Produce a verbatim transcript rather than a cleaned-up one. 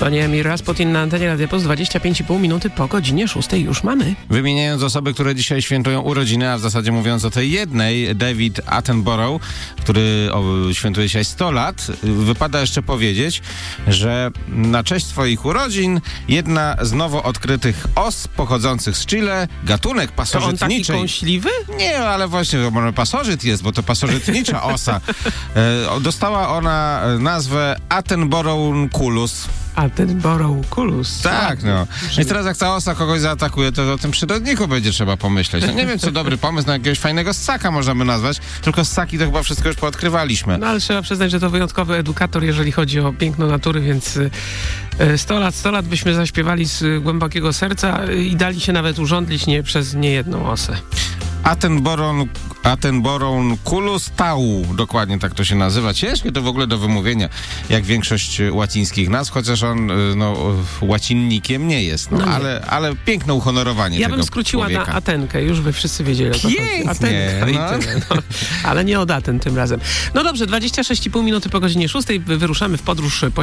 Panie Rasputin na antenie Radia Post, dwadzieścia pięć i pół minuty po godzinie szóstej już mamy. Wymieniając osoby, które dzisiaj świętują urodziny, a w zasadzie mówiąc o tej jednej, David Attenborough, który o, świętuje dzisiaj sto lat, wypada jeszcze powiedzieć, że na cześć swoich urodzin jedna z nowo odkrytych os pochodzących z Chile, gatunek pasożytniczej. To on taki kąśliwy? Nie, ale właśnie może pasożyt jest, bo to pasożytnicza osa. E, dostała ona nazwę Attenborough-culus. Attenborough-culus. Tak, no. I teraz jak ta osa kogoś zaatakuje, to o tym przyrodniku będzie trzeba pomyśleć. No nie wiem, co dobry pomysł na jakiegoś fajnego ssaka można by nazwać, tylko ssaki to chyba wszystko już poodkrywaliśmy. No ale trzeba przyznać, że to wyjątkowy edukator, jeżeli chodzi o piękno natury, więc sto lat, sto lat byśmy zaśpiewali z głębokiego serca i dali się nawet urządlić nie przez niejedną osę. Attenborough, Attenborough-culus tau, dokładnie tak to się nazywa. Ciężkie to w ogóle do wymówienia, jak większość łacińskich nazw, chociaż on no, łacinnikiem nie jest, no, no nie. Ale, ale piękne uhonorowanie ja tego bym skróciła człowieka. na Atenkę, już by wszyscy wiedzieli, o co chodzi. Pięknie, Atenka no. i tyle, no. Ale nie od Aten tym razem. No dobrze, dwadzieścia sześć i pół minuty po godzinie szóstej wyruszamy w podróż po